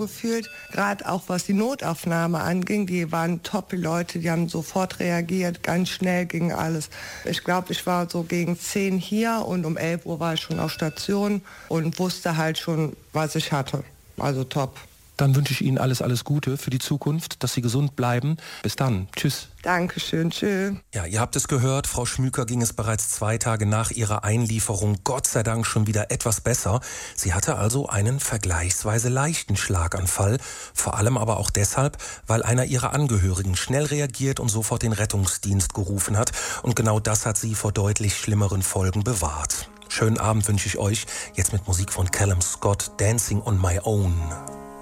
gefühlt. Gerade auch was die Notaufnahme anging, die waren top Leute, die haben sofort reagiert, ganz schnell ging alles. Ich glaube, ich war so gegen 10 hier und um 11 Uhr war ich schon auf Station und wusste halt schon, was ich hatte. Also top. Dann wünsche ich Ihnen alles Gute für die Zukunft, dass Sie gesund bleiben. Bis dann. Tschüss. Dankeschön. Tschüss. Ja, ihr habt es gehört, Frau Schmüker ging es bereits 2 Tage nach ihrer Einlieferung Gott sei Dank schon wieder etwas besser. Sie hatte also einen vergleichsweise leichten Schlaganfall, vor allem aber auch deshalb, weil einer ihrer Angehörigen schnell reagiert und sofort den Rettungsdienst gerufen hat. Und genau das hat sie vor deutlich schlimmeren Folgen bewahrt. Schönen Abend wünsche ich euch, jetzt mit Musik von Callum Scott, Dancing on My Own.